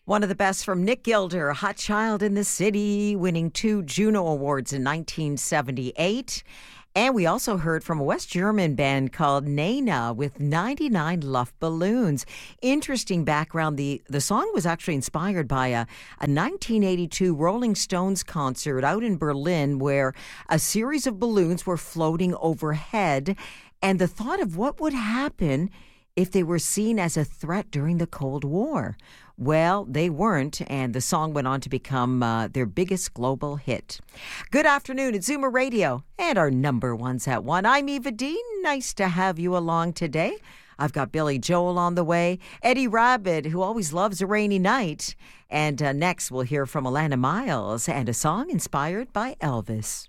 One of the best from Nick Gilder, Hot Child in the City, winning 2 Juno Awards in 1978. And we also heard from a West German band called Nena with 99 Luftballons. Interesting background. The song was actually inspired by a 1982 Rolling Stones concert out in Berlin where a series of balloons were floating overhead. And the thought of what would happen if they were seen as a threat during the Cold War. Well, they weren't, and the song went on to become their biggest global hit. Good afternoon, it's Zoomer Radio, and our number one's at 1. I'm Eva Dean. Nice to have you along today. I've got Billy Joel on the way, Eddie Rabbit, who always loves a rainy night, and next we'll hear from Alana Miles and a song inspired by Elvis.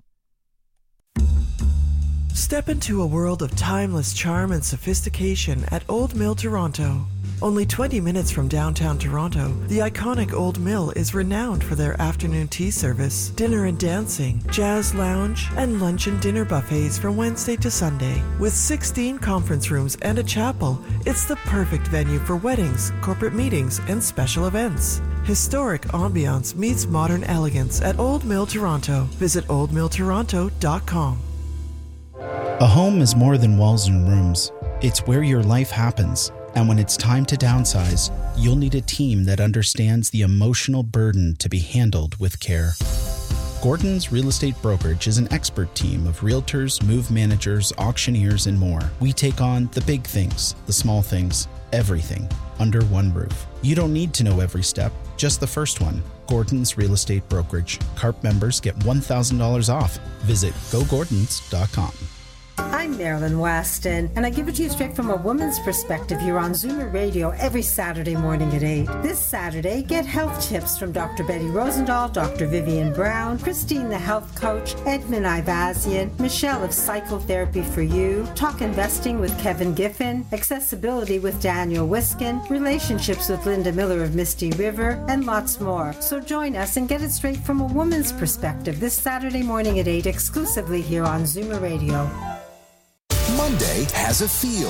Step into a world of timeless charm and sophistication at Old Mill Toronto. Only 20 minutes from downtown Toronto, the iconic Old Mill is renowned for their afternoon tea service, dinner and dancing, jazz lounge, and lunch and dinner buffets from Wednesday to Sunday. With 16 conference rooms and a chapel, it's the perfect venue for weddings, corporate meetings, and special events. Historic ambiance meets modern elegance at Old Mill Toronto. Visit oldmilltoronto.com. A home is more than walls and rooms. It's where your life happens. And when it's time to downsize, you'll need a team that understands the emotional burden to be handled with care. Gordon's Real Estate Brokerage is an expert team of realtors, move managers, auctioneers, and more. We take on the big things, the small things, everything under one roof. You don't need to know every step, just the first one. Gordon's Real Estate Brokerage. CARP members get $1,000 off. Visit gogordons.com. I'm Marilyn Weston, and I give it to you straight from a woman's perspective here on Zoomer Radio every Saturday morning at 8. This Saturday, get health tips from Dr. Betty Rosendahl, Dr. Vivian Brown, Christine the health coach, Edmund Ivazian, Michelle of Psychotherapy for You, talk investing with Kevin Giffen, accessibility with Daniel Wiskin, relationships with Linda Miller of Misty River, and lots more. So join us and get it straight from a woman's perspective this Saturday morning at 8 exclusively here on Zoomer Radio. Monday has a feel.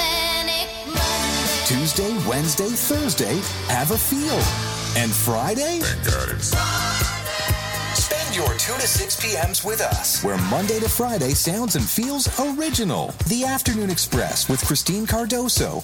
Tuesday, Wednesday, Thursday have a feel. And Friday? Thank God it's Friday. Spend your 2 to 6 p.m.s with us, where Monday to Friday sounds and feels original. The Afternoon Express with Christine Cardoso